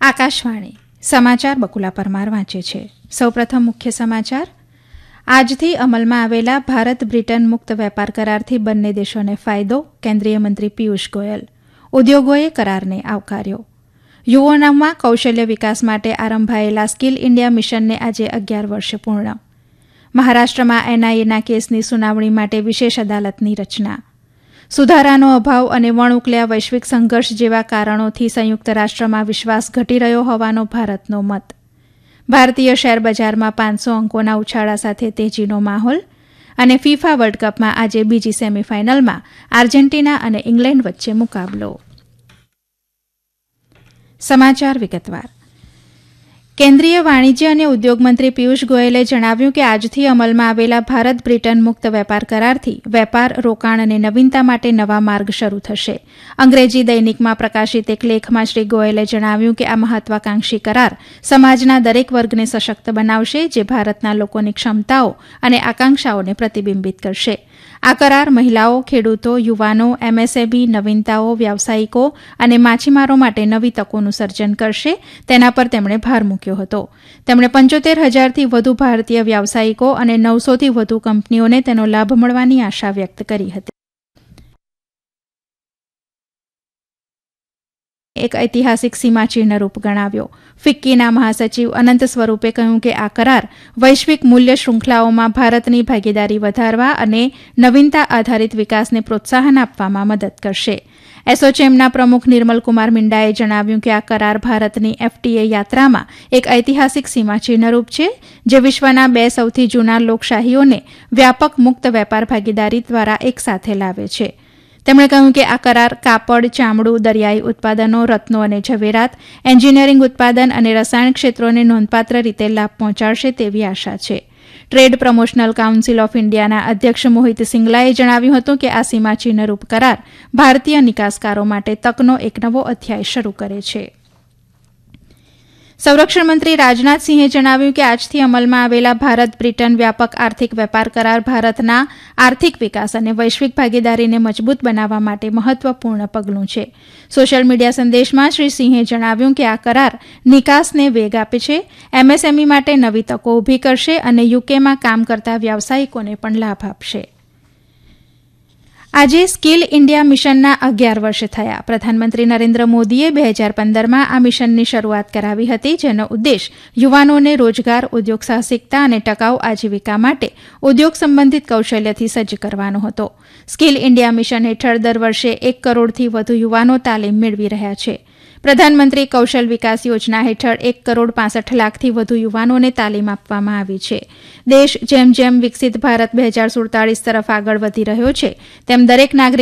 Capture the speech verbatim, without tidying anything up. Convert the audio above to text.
આકાશવાણી સમાચાર બકુલા પરમાર વાંચે છે. સૌપ્રથમ મુખ્ય સમાચાર. આજથી અમલમાં આવેલા ભારત બ્રિટન મુક્ત વેપાર કરારથી બંને દેશોને ફાયદો, કેન્દ્રીય મંત્રી પિયુષ ગોયલ. ઉદ્યોગોએ કરારને આવકાર્યો. યુવાનોમાં કૌશલ્ય વિકાસ માટે આરંભાયેલા સ્કિલ ઇન્ડિયા મિશનને આજે અગિયાર વર્ષ પૂર્ણ. મહારાષ્ટ્રમાં એનઆઈએના કેસની સુનાવણી માટે વિશેષ અદાલતની રચના. સુધારાનો અભાવ અને વણઉકલ્યા વૈશ્વિક સંઘર્ષ જેવા કારણોથી સંયુક્ત રાષ્ટ્રમાં વિશ્વાસ ઘટી રહ્યો હોવાનો ભારતનો મત. ભારતીય શેરબજારમાં પાંચસો અંકોના ઉછાળા સાથે તેજીનો માહોલ. અને ફિફા વર્લ્ડ કપમાં આજે બીજી સેમીફાઇનલમાં આર્જેન્ટિના અને ઇંગ્લેન્ડ વચ્ચે મુકાબલો. સમાચાર વિગતવાર. કેન્દ્રીય વાણિજ્ય અને ઉદ્યોગ મંત્રી પિયુષ ગોયલે જણાવ્યું કે આજથી અમલમાં આવેલા ભારત બ્રિટન મુક્ત વેપાર કરારથી વેપાર, રોકાણ અને નવીનતા માટે નવા માર્ગ શરૂ થશે. અંગ્રેજી દૈનિકમાં પ્રકાશિત એક લેખમાં શ્રી ગોયલે જણાવ્યું કે આ મહત્વાકાંક્ષી કરાર સમાજના દરેક વર્ગને સશક્ત બનાવશે, જે ભારતના લોકોની ક્ષમતાઓ અને આકાંક્ષાઓને પ્રતિબિંબિત કરશે. આ કરાર મહિલાઓ, ખેડૂતો, યુવાનો, એમએસએમઈ, નવીનતાઓ, વ્યાવસાયિકો અને માછીમારો માટે નવી તકોનું સર્જન કરશે, તેના પર તેમણે ભાર મૂક્યો હતો. તેમણે પંચોતેર હજારથી વધુ ભારતીય વ્યાવસાયિકો અને નવસોથી વધુ કંપનીઓને તેનો લાભ મળવાની આશા વ્યક્ત કરી હતી. એક ઐતિહાસિક સીમાચિહ્નરૂપ ગણાવ્યો. ફિક્કીના મહાસચિવ અનંત સ્વરૂપે કહ્યું કે આ કરાર વૈશ્વિક મૂલ્ય શૃંખલાઓમાં ભારતની ભાગીદારી વધારવા અને નવીનતા આધારિત વિકાસને પ્રોત્સાહન આપવામાં મદદ કરશે. એસોચેમના પ્રમુખ નિર્મલકુમાર મિંડાએ જણાવ્યું કે આ કરાર ભારતની એફટીએ યાત્રામાં એક ઐતિહાસિક સીમાચિહ્નરૂપ છે, જે વિશ્વના બે સૌથી જૂના લોકશાહીઓને વ્યાપક મુક્ત વેપાર ભાગીદારી દ્વારા એકસાથે લાવે છે. તેમણે કહ્યું કે આ કરાર કાપડ, ચામડું, દરિયાઈ ઉત્પાદનો, રત્નો અને ઝવેરાત, એન્જિનિયરિંગ ઉત્પાદન અને રસાયણ ક્ષેત્રોને નોંધપાત્ર રીતે લાભ પહોંચાડશે તેવી આશા છે. ટ્રેડ પ્રમોશનલ કાઉન્સિલ ઓફ ઇન્ડિયાના અધ્યક્ષ મોહિત સિંગલાએ જણાવ્યું હતું કે આ સીમાચિહ્નરૂપ કરાર ભારતીય નિકાસકારો માટે તકનો એક નવો અધ્યાય શરૂ કરે છે. સંરક્ષણ મંત્રી રાજનાથસિંહે જણાવ્યું કે આજથી અમલમાં આવેલા ભારત બ્રિટન વ્યાપક આર્થિક વેપાર કરાર ભારતના આર્થિક વિકાસ અને વૈશ્વિક ભાગીદારીને મજબૂત બનાવવા માટે મહત્વપૂર્ણ પગલું છે. સોશિયલ મીડિયા સંદેશમાં શ્રી સિંહે જણાવ્યું કે આ કરાર નિકાસને વેગ આપે છે, એમએસએમઈ માટે નવી તકો ઊભી કરશે અને યુકેમાં કામ કરતા વ્યાવસાયિકોને પણ લાભ આપશે. આજે સ્કિલ ઇન્ડિયા મિશનના અગિયાર વર્ષ થયા. પ્રધાનમંત્રી નરેન્દ્ર મોદીએ બે હજાર પંદરમાં આ મિશનની શરૂઆત કરાવી હતી, જેનો ઉદ્દેશ યુવાનોને રોજગાર, ઉદ્યોગ સાહસિકતા અને ટકાઉ આજીવિકા માટે ઉદ્યોગ સંબંધિત કૌશલ્યથી સજ્જ કરવાનો હતો. સ્કિલ ઇન્ડિયા મિશન હેઠળ દર વર્ષે એક કરોડથી વધુ યુવાનો તાલીમ મેળવી રહ્યા છે. પ્રધાનમંત્રી કૌશલ વિકાસ યોજના હેઠળ એક કરોડ પાસઠ લાખથી વધુ યુવાનોને તાલીમ આપવામાં આવી છે. દેશ જેમ જેમ વિકસિત ભારત બે હજાર સુડતાલીસ તરફ આગળ વધી રહ્યો છે, તેમ દરેક નાગરિક